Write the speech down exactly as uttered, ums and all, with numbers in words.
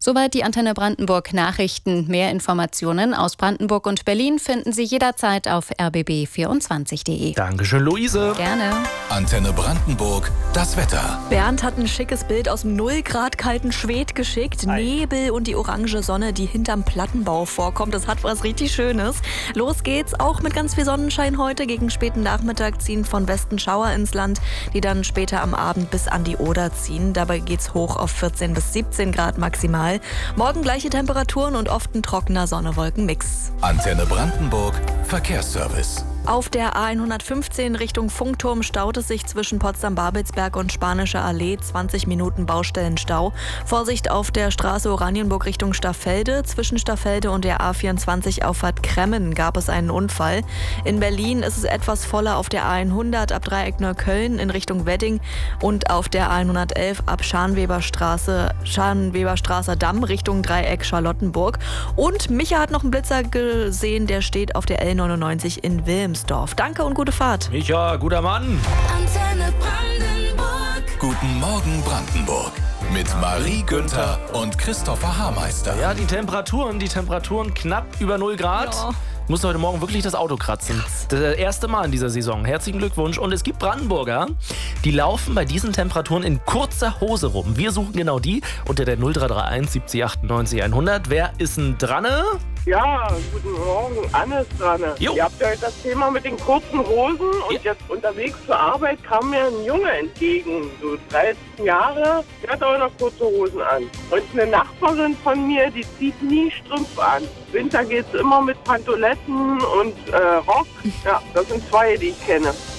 Soweit die Antenne Brandenburg Nachrichten. Mehr Informationen aus Brandenburg und Berlin finden Sie jederzeit auf r b b vierundzwanzig punkt d e. Dankeschön, Luise. Gerne. Antenne Brandenburg, das Wetter. Bernd hat ein schickes Bild aus dem null Grad kalten Schwedt geschickt. Hi. Nebel und die orange Sonne, die hinterm Plattenbau vorkommt. Das hat was richtig Schönes. Los geht's, auch mit ganz viel Sonnenschein heute. Gegen späten Nachmittag ziehen von Westen Schauer ins Land, die dann später am Abend bis an die Oder ziehen. Dabei geht's hoch auf vierzehn bis siebzehn Grad maximal. Morgen gleiche Temperaturen und oft ein trockener Sonne-Wolken-Mix. Antenne Brandenburg, Verkehrsservice. Auf der A hundertfünfzehn Richtung Funkturm staut es sich zwischen Potsdam-Babelsberg und Spanische Allee. zwanzig Minuten Baustellenstau. Vorsicht auf der Straße Oranienburg Richtung Staffelde. Zwischen Staffelde und der A vierundzwanzig Auffahrt Kremmen gab es einen Unfall. In Berlin ist es etwas voller auf der A hundert ab Dreieck Neukölln in Richtung Wedding und auf der A hundertelf ab Scharnweberstraße, Scharnweberstraßer Damm Richtung Dreieck Charlottenburg. Und Micha hat noch einen Blitzer gesehen, der steht auf der L neunundneunzig in Wilm. Danke und gute Fahrt. Micha, guter Mann. Antenne Brandenburg. Guten Morgen Brandenburg. Mit Marie Günther und Christopher Haarmeister. Ja, die Temperaturen, die Temperaturen knapp über null Grad. Ja. Ich musste heute Morgen wirklich das Auto kratzen. Das erste Mal in dieser Saison. Herzlichen Glückwunsch. Und es gibt Brandenburger, die laufen bei diesen Temperaturen in kurzer Hose rum. Wir suchen genau die unter der null drei drei eins siebzig achtundneunzig hundert. Wer ist denn dran? Ja, guten Morgen, Anne ist dran. Jo. Ihr habt ja heute das Thema mit den kurzen Hosen und Ja. jetzt unterwegs zur Arbeit kam mir ein Junge entgegen, so dreizehn Jahre, der hat auch noch kurze Hosen an. Und eine Nachbarin von mir, die zieht nie Strümpfe an. Winter geht's immer mit Pantoletten und äh, Rock. Ja, das sind zwei, die ich kenne.